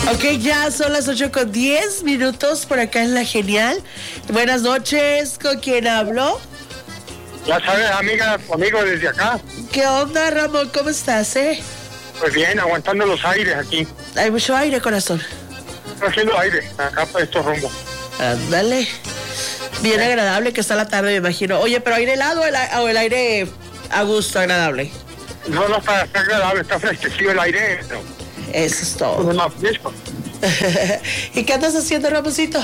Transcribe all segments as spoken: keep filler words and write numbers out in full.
Ok, ya son las ocho con diez minutos por acá en La Genial. Buenas noches, ¿con quién hablo? Ya sabes, amiga, amigo desde acá. ¿Qué onda, Ramón? ¿Cómo estás, eh? Pues bien, aguantando los aires aquí. Hay mucho aire, corazón. Estoy haciendo aire acá para estos rumbos. Ándale. Bien agradable que está la tarde, me imagino. Oye, ¿pero aire helado o el, o el aire a gusto, agradable? No, no está, está agradable, está fresquecillo el aire. No. Eso es todo. Es más fresco. ¿Y qué andas haciendo, Ramoncito?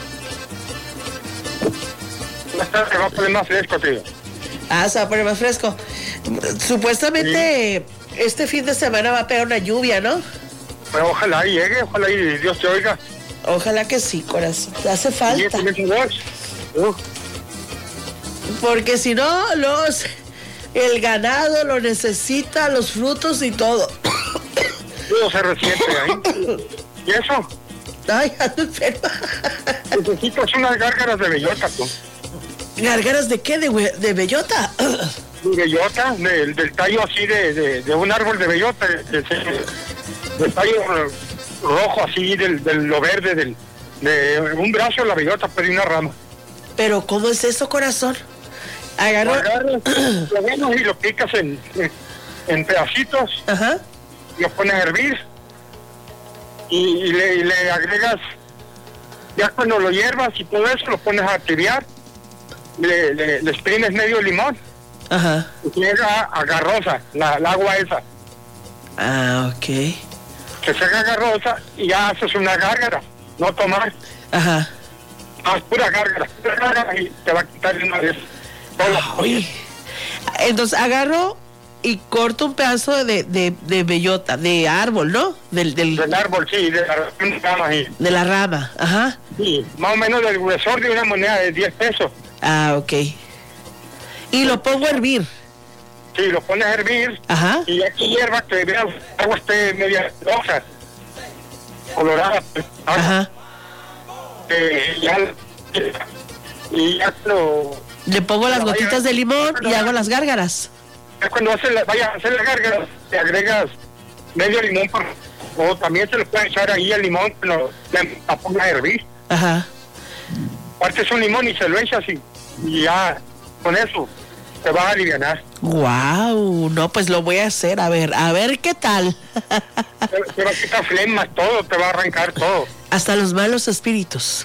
Se va a poner más fresco, tío. Ah, se va a poner más fresco. Supuestamente sí. Este fin de semana va a pegar una lluvia, ¿no? Pues ojalá y llegue, ojalá y Dios te oiga. Ojalá que sí, corazón. Te hace falta. Uh. Porque si no, los el ganado lo necesita, los frutos y todo. Todo se resiente ahí. ¿Y eso? Ay, ando enferma. Necesitas unas gárgaras de bellota, tú. ¿Gárgaras de qué? ¿De, de bellota? De bellota, de, del tallo así de, de, de un árbol de bellota, de, de, del tallo rojo así, del, de lo verde, del, de un brazo de la bellota, pero y una rama. ¿Pero cómo es eso, corazón? Agarro... Lo agarras, lo bueno, y lo picas en, en pedacitos. Ajá. Lo pones a hervir y, y, le, y le agregas, ya cuando lo hiervas y todo eso, lo pones a tibiar, le, le, le exprimes medio limón. Ajá. Y llega agarrosa, la, la agua esa. Ah, ok. Que se haga agarrosa y ya haces una gárgara, no tomar. Ajá. Ah, pura gárgara, pura gárgara y te va a quitar una vez. Uy. Entonces agarro y corto un pedazo de, de, de bellota, de árbol, ¿no? Del, del, del árbol, sí, de la rama. Sí. De la rama, ajá. Sí, más o menos del gruesor de una moneda de diez pesos. Ah, ok. Y lo pongo a hervir. Sí, lo pones a hervir. Ajá. Y aquí hierva que veas, agua esté media roja, colorada. Ajá. Eh, ya, y ya lo... Le pongo las gotitas vaya, de limón y hago las gárgaras. Ya cuando hace la, vaya a hacer la gárgara, le agregas medio limón, por, o también se lo puedes echar ahí el limón, pero la pongas a hervir. Ajá. Partes un limón y se lo echas y, y ya con eso te vas a alivianar. Wow, no, pues lo voy a hacer, a ver, a ver qué tal. Te, te va a quitar flemas, todo, te va a arrancar todo. Hasta los malos espíritus.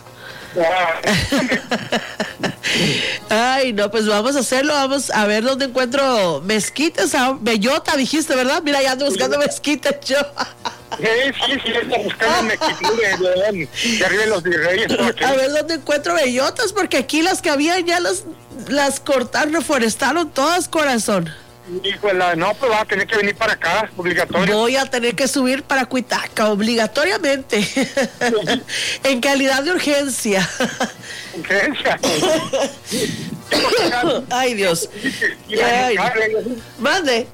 Ay, no, pues vamos a hacerlo, vamos a ver dónde encuentro mezquitas, bellota, dijiste, ¿verdad? Mira, ya ando buscando mezquitas yo. Sí, sí, sí, ando buscando mezquitas de, de arriba de los virreyes. A ver dónde encuentro bellotas, porque aquí las que había ya las, las cortaron, reforestaron todas, corazón. Híjole, no, pues va a tener que venir para acá, obligatorio. Voy a tener que subir para Cuitaca, obligatoriamente. En calidad de urgencia. Urgencia. Ay, Dios. Ay, mande.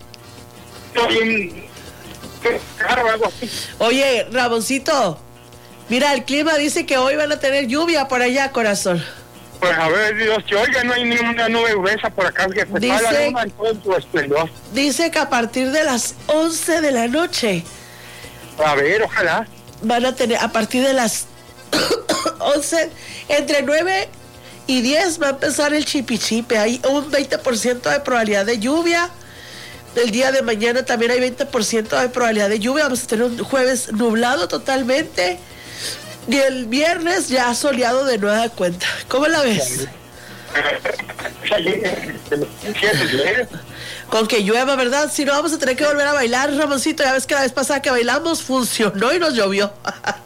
Oye, Ramoncito, mira, el clima dice que hoy van a tener lluvia por allá, corazón. Pues a ver, Dios te oiga, no hay ni una nube gruesa por acá que se dice, la luna en todo su esplendor. Dice que a partir de las once de la noche. A ver, ojalá. Van a tener, a partir de las once, entre nueve y diez va a empezar el chipichipe. Hay un veinte por ciento de probabilidad de lluvia. El día de mañana también hay veinte por ciento de probabilidad de lluvia. Vamos a tener un jueves nublado totalmente. Y el viernes ya soleado de nueva cuenta. ¿Cómo la ves? Con que llueva, ¿verdad? Si no, vamos a tener que volver a bailar, Ramoncito. Ya ves que la vez pasada que bailamos funcionó y nos llovió.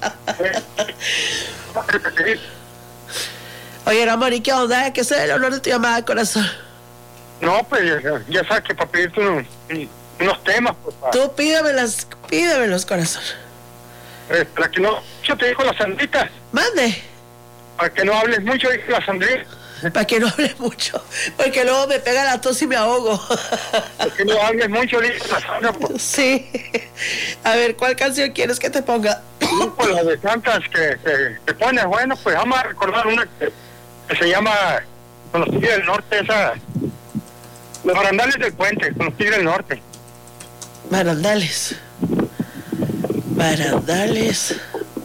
Oye, Ramón, ¿y qué onda? ¿Qué es el honor de tu llamada, corazón? No, pues ya, ya sabes que para pedirte unos, unos temas. Pues, para... Tú pídamelas, pídamelos, corazón. Eh, para que no, yo te dijo la Sandrita. Mande. Para que no hables mucho, dijo la Sandrita. Para que no hables mucho, porque luego me pega la tos y me ahogo. Para que no hables mucho, dijo la Sandra. Pues. Sí. A ver, ¿cuál canción quieres que te ponga? No, pues la de tantas que, que, que pones, bueno, pues vamos a recordar una que, que se llama Con los Tigres del Norte, esa... Los barandales del puente, Con los Tigres del Norte. Barandales. Barandales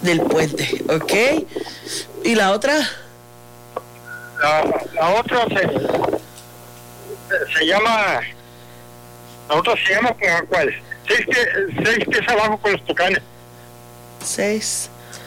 Del puente, ok. ¿Y la otra? La, la otra se, se llama, la otra se llama, ¿cuál? Seis, seis pies abajo con los Tucanes. Seis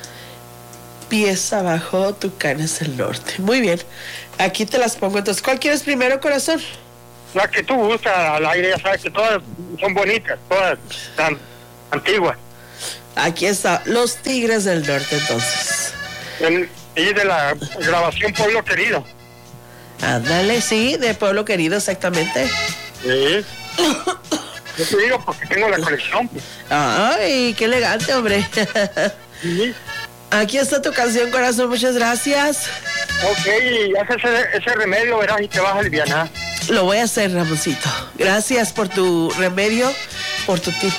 pies abajo, Tucanes del Norte. Muy bien, aquí te las pongo. Entonces, ¿cuál quieres primero, corazón? La que tú gustas al aire, ya sabes que todas son bonitas, todas tan antiguas. Aquí está, Los Tigres del Norte, entonces. El, y de la grabación Pueblo Querido. Ándale, sí, de Pueblo Querido, exactamente. Sí. Yo te digo porque tengo la colección. Ay, qué elegante, hombre. Sí. Aquí está tu canción, corazón, muchas gracias. Ok, y haces ese, ese remedio, verás, y te vas a aliviar. Lo voy a hacer, Ramoncito. Gracias por tu remedio, por tu tip.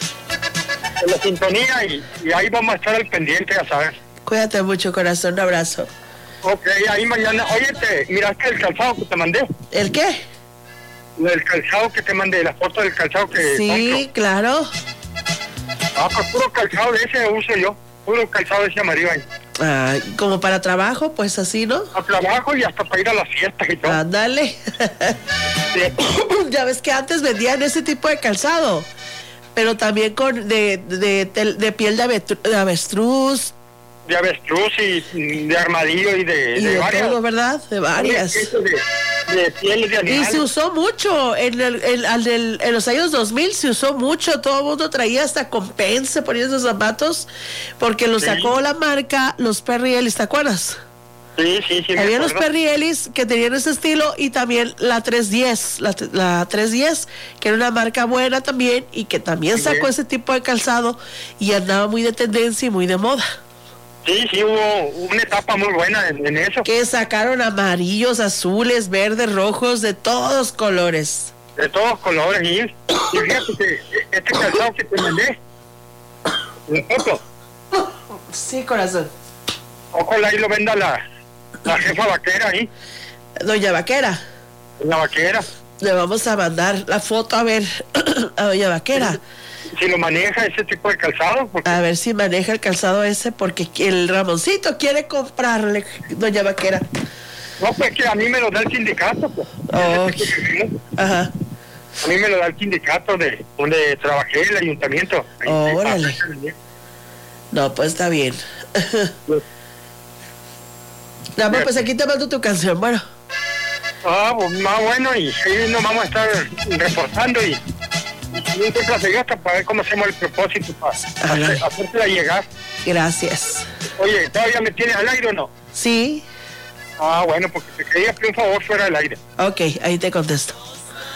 En la sintonía y, y ahí vamos a estar al pendiente, ya sabes. Cuídate mucho, corazón, un abrazo. Ok, ahí mañana, oye, te, miraste el calzado que te mandé. ¿El qué? El calzado que te mandé, la foto del calzado que Sí, compro. claro. Ah, pues puro calzado de ese uso yo, puro calzado de ese amarillo ahí. Ah, como para trabajo, pues así, ¿no? A trabajo y hasta para ir a las fiestas y todo. Ándale. Sí. Ya ves que antes vendían ese tipo de calzado, pero también con de, de, de, de piel de, avetru, de avestruz. De avestruz y de armadillo y de, Y de de varias. todo, ¿verdad? De varias. De, de pieles de Y animales. se usó mucho, en, el, en, al del- en los años dos mil se usó mucho, todo el mundo traía hasta con pens, se ponían esos zapatos, porque los Sí. sacó la marca, los Perry Ellis, ¿te acuerdas? Sí, sí, sí. me Había los acuerdo. Perry Ellis que tenían ese estilo y también la trescientos diez, la, la trescientos diez, que era una marca buena también y que también Sí. sacó ese tipo de calzado y andaba muy de tendencia y muy de moda. Sí, sí, hubo una etapa muy buena en, en eso. Que sacaron amarillos, azules, verdes, rojos, de todos colores. De todos colores. Y, y fíjate que este calzado que te mandé, la foto, Sí, corazón. ojalá ahí lo venda la, la jefa vaquera ahí, Doña Vaquera, la vaquera. le vamos a mandar la foto a ver a Doña Vaquera, Si lo maneja ese tipo de calzado, porque a ver si maneja el calzado ese, porque el Ramoncito quiere comprarle, Doña Vaquera. no, pues que a mí me lo da el sindicato. Pues. Oh, Ese tipo que tengo, ajá. a mí me lo da el sindicato de donde trabajé, el ayuntamiento. Ahí, Oh, ahí, órale. ahí, No, pues está bien. pues. No, pues aquí te mando tu canción, bueno. Ah, pues más bueno, y ahí nos vamos a estar reportando y y un placer hasta para ver cómo hacemos el propósito para Ajá. hacer, hacértela llegar. Gracias. Oye, ¿todavía me tienes al aire o no? Sí, Ah, bueno, porque te quería que un favor fuera del aire. ok, ahí te contesto.